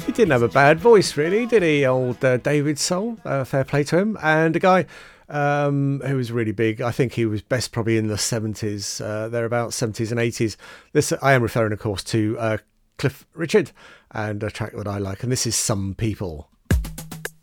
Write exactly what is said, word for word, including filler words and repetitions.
He didn't have a bad voice, really, did he, old uh, David Soul? Uh, fair play to him. And a guy um, who was really big, I think he was best probably in the seventies, uh, thereabouts, seventies and eighties. This I am referring, of course, to uh, Cliff Richard and a track that I like, and this is Some People.